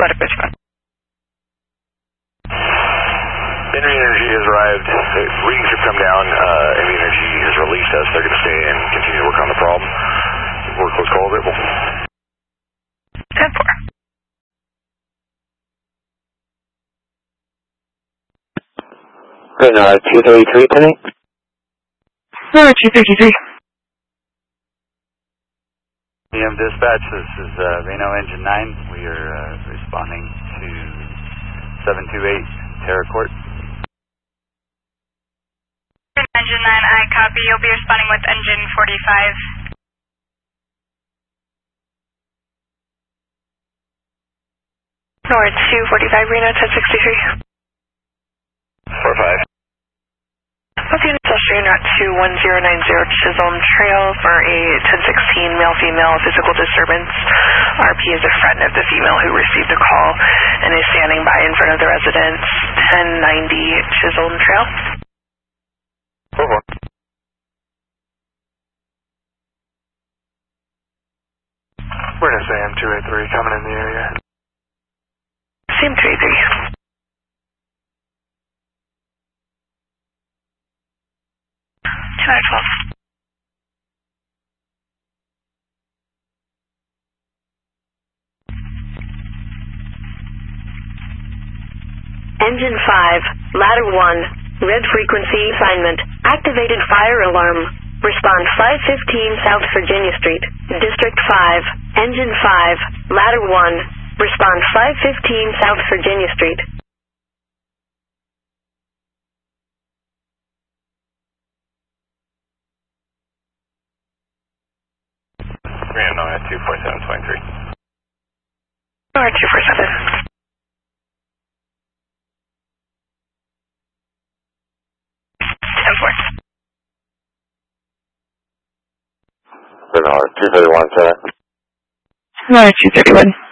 Got it, Pitchman. Henry Energy has arrived. The readings have come down. Heavy Energy has released us. They're going to stay and continue to work on the problem. Work close call available. 10-4. Renard 233, Penny. Renard 233. EM dispatch, this is Reno Engine 9. We are responding to 728 Terra Court. Engine 9, I copy. You'll be responding with engine 45. North 245, Reno 1063. 45. Okay, Industrial Route 21090 Chisholm Trail for a 1016 male-female physical disturbance. RP is a friend of the female who received a call and is standing by in front of the residence. 1090 Chisholm Trail. Over. We're in SAM 283 coming in the area. SAM 283. Engine 5, ladder 1, red frequency assignment, activated fire alarm, respond 515 South Virginia Street, District 5, Engine 5, ladder 1, respond 515 South Virginia Street. Reno at 24723. Or 247. Renard 231, sir. Renard 231.